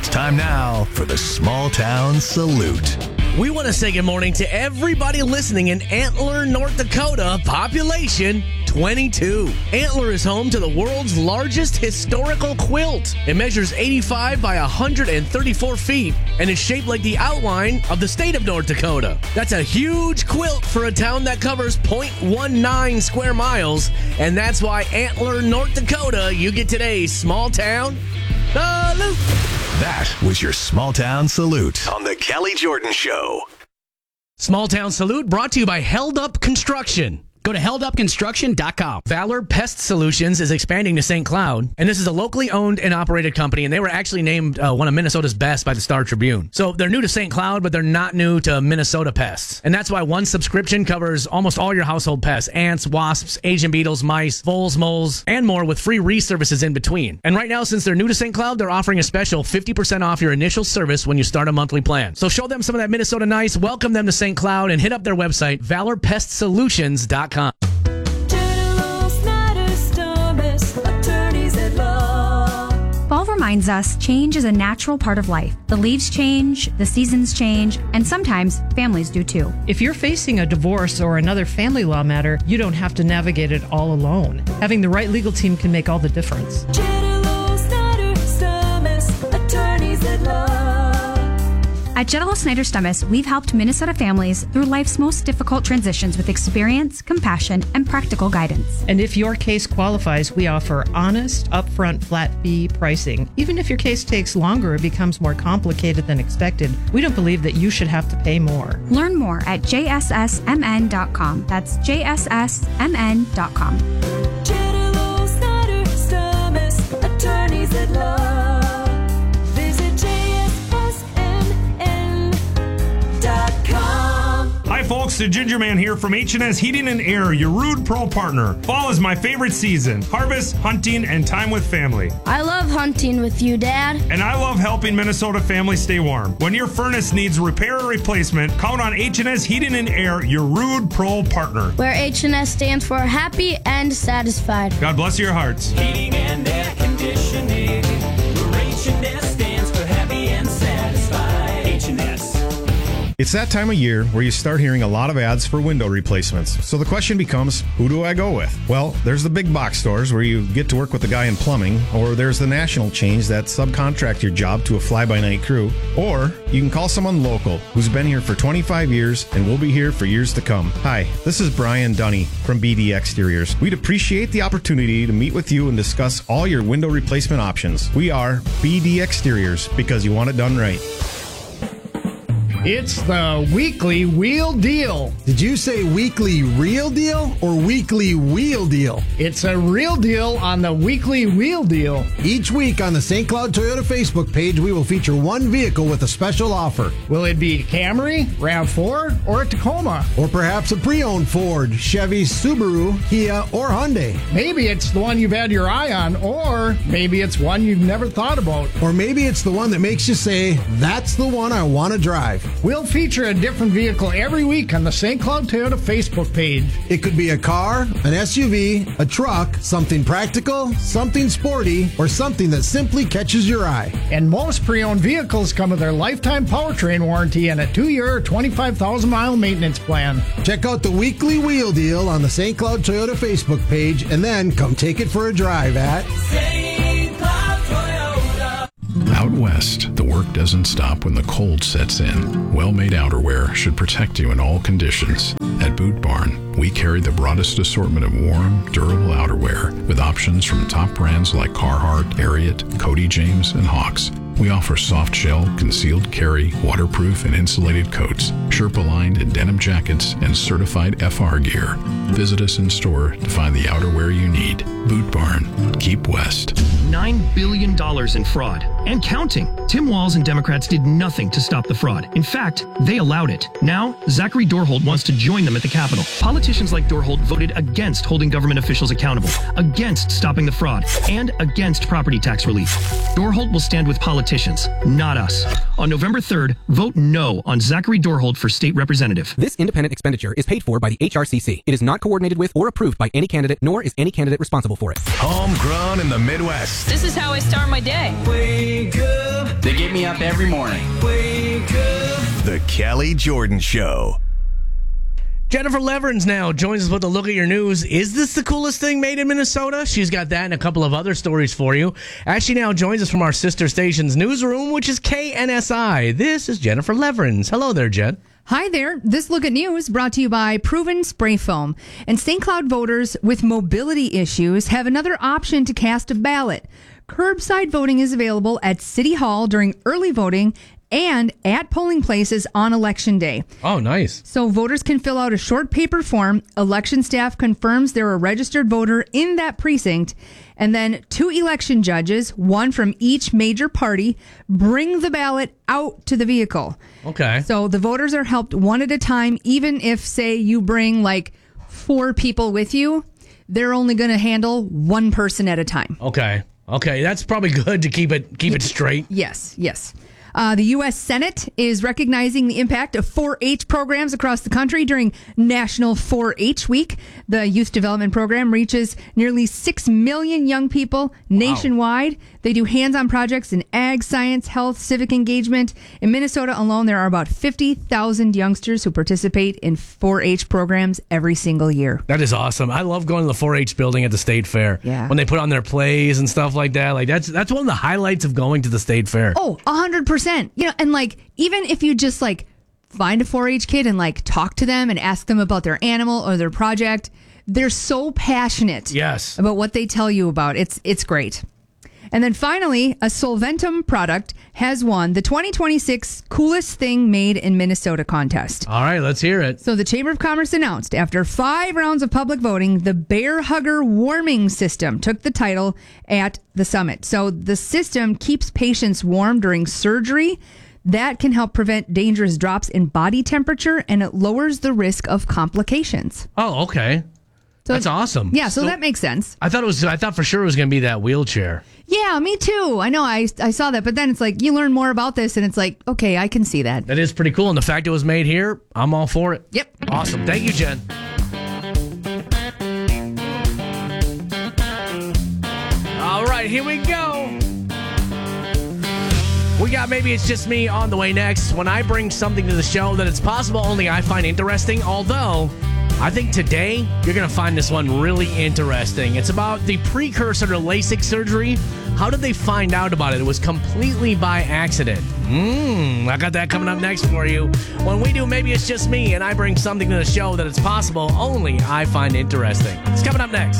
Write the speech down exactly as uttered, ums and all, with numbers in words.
It's time now for the Small Town Salute. We want to say good morning to everybody listening in Antler, North Dakota, population twenty-two. Antler is home to the world's largest historical quilt. It measures eighty-five by one hundred thirty-four feet and is shaped like the outline of the state of North Dakota. That's a huge quilt for a town that covers zero point one nine square miles, and that's why Antler, North Dakota, you get today's Small Town Salute. That was your Small Town Salute on the Kelly Jordan Show. Small Town Salute brought to you by Held Up Construction. Go to held up construction dot com. Valor Pest Solutions is expanding to Saint Cloud, and this is a locally owned and operated company, and they were actually named uh, one of Minnesota's best by the Star Tribune. So they're new to Saint Cloud, but they're not new to Minnesota pests. And that's why one subscription covers almost all your household pests: ants, wasps, Asian beetles, mice, voles, moles, and more, with free reservices in between. And right now, since they're new to Saint Cloud, they're offering a special fifty percent off your initial service when you start a monthly plan. So show them some of that Minnesota nice, welcome them to Saint Cloud, and hit up their website, valor pest solutions dot com. Fall reminds us change is a natural part of life. The leaves change, the seasons change, and sometimes families do too. If you're facing a divorce or another family law matter, you don't have to navigate it all alone. Having the right legal team can make all the difference. At Jetalo Snyder Stummis, we've helped Minnesota families through life's most difficult transitions with experience, compassion, and practical guidance. And if your case qualifies, we offer honest, upfront, flat fee pricing. Even if your case takes longer or becomes more complicated than expected, we don't believe that you should have to pay more. Learn more at j s s m n dot com. That's j s s m n dot com. Jetalo Snyder Stummis, attorneys at law. Hi folks, the Ginger Man here from H and S Heating and Air, your Rude Pro partner. Fall is my favorite season. Harvest, hunting, and time with family. I love hunting with you, Dad. And I love helping Minnesota families stay warm. When your furnace needs repair or replacement, count on H and S Heating and Air, your Rude Pro partner. Where H and S stands for happy and satisfied. God bless your hearts. Heating and air conditioning. Where H and S stands for happy and satisfied. H and S. It's that time of year where you start hearing a lot of ads for window replacements. So the question becomes, who do I go with? Well, there's the big box stores where you get to work with the guy in plumbing, or there's the national chains that subcontract your job to a fly-by-night crew, or you can call someone local who's been here for twenty-five years and will be here for years to come. Hi, this is Brian Dunny from B D Exteriors. We'd appreciate the opportunity to meet with you and discuss all your window replacement options. We are B D Exteriors, because you want it done right. It's the Weekly Wheel Deal. Did you say weekly real deal or weekly wheel deal? It's a real deal on the Weekly Wheel Deal. Each week on the Saint Cloud Toyota Facebook page, we will feature one vehicle with a special offer. Will it be a Camry, RAV four, or a Tacoma? Or perhaps a pre-owned Ford, Chevy, Subaru, Kia, or Hyundai. Maybe it's the one you've had your eye on, or maybe it's one you've never thought about. Or maybe it's the one that makes you say, that's the one I want to drive. We'll feature a different vehicle every week on the Saint Cloud Toyota Facebook page. It could be a car, an S U V, a truck, something practical, something sporty, or something that simply catches your eye. And most pre-owned vehicles come with their lifetime powertrain warranty and a two-year, twenty-five thousand mile maintenance plan. Check out the Weekly Wheel Deal on the Saint Cloud Toyota Facebook page, and then come take it for a drive at Saint Cloud Toyota. Out west, the work doesn't stop when the cold sets in. Well-made outerwear should protect you in all conditions. At Boot Barn, we carry the broadest assortment of warm, durable outerwear with options from top brands like Carhartt, Ariat, Cody James, and Hawks. We offer soft shell, concealed carry, waterproof and insulated coats, Sherpa-lined and denim jackets, and certified F R gear. Visit us in store to find the outerwear you need. Boot Barn. Keep west. nine billion dollars in fraud. And counting. Tim Walz and Democrats did nothing to stop the fraud. In fact, they allowed it. Now, Zachary Dorholt wants to join them at the Capitol. Politicians like Dorholt voted against holding government officials accountable, against stopping the fraud, and against property tax relief. Dorholt will stand with politicians, not us. On November third, vote no on Zachary Dorholt for state representative. This independent expenditure is paid for by the H R C C. It is not coordinated with or approved by any candidate, nor is any candidate responsible for it. Homegrown in the Midwest. This is how I start my day. Wake up. They gave get me up every morning. Wake up. The Kelly Jordan Show. Jennifer Leverins now joins us with a look at your news. Is this the coolest thing made in Minnesota? She's got that and a couple of other stories for you. As she now joins us from our sister station's newsroom, which is K N S I. This is Jennifer Leverins. Hello there, Jen. Hi there. This Look at News brought to you by Proven Spray Foam. And Saint Cloud voters with mobility issues have another option to cast a ballot. Curbside voting is available at City Hall during early voting and at polling places on Election Day. Oh, nice. So voters can fill out a short paper form. Election staff confirms they're a registered voter in that precinct. And then two election judges, one from each major party, bring the ballot out to the vehicle. Okay. So the voters are helped one at a time, even if, say, you bring like four people with you, they're only going to handle one person at a time. Okay. Okay. That's probably good to keep it keep it straight. Yes, yes. Uh, the U S Senate is recognizing the impact of four H programs across the country during National four H Week. The Youth Development Program reaches nearly six million young people nationwide. Wow. They do hands-on projects in ag, science, health, civic engagement. In Minnesota alone, there are about fifty thousand youngsters who participate in four H programs every single year. That is awesome. I love going to the four H building at the state fair. Yeah. When they put on their plays and stuff like that. Like that's that's one of the highlights of going to the state fair. Oh, one hundred percent. You know, and like, even if you just like find a four H kid and like talk to them and ask them about their animal or their project, they're so passionate. Yes. About what they tell you about. It's it's great. And then finally, a Solventum product has won the twenty twenty-six Coolest Thing Made in Minnesota contest. All right, let's hear it. So the Chamber of Commerce announced after five rounds of public voting, the Bear Hugger Warming System took the title at the summit. So the system keeps patients warm during surgery. That can help prevent dangerous drops in body temperature, and it lowers the risk of complications. Oh, okay. So That's awesome. Yeah, so, So- that makes sense. I thought it was. I thought for sure it was going to be that wheelchair. Yeah, me too. I know. I I saw that, but then it's like you learn more about this, and it's like, okay, I can see that. That is pretty cool, and the fact it was made here, I'm all for it. Yep. Awesome. Thank you, Jen. All right, here we go. We got Maybe It's Just Me on the way next. When I bring something to the show that it's possible only I find interesting, although I think today you're going to find this one really interesting. It's about the precursor to LASIK surgery. How did they find out about it? It was completely by accident. Mmm, I got that coming up next for you. When we do Maybe It's Just Me and I bring something to the show that it's possible only I find interesting. It's coming up next.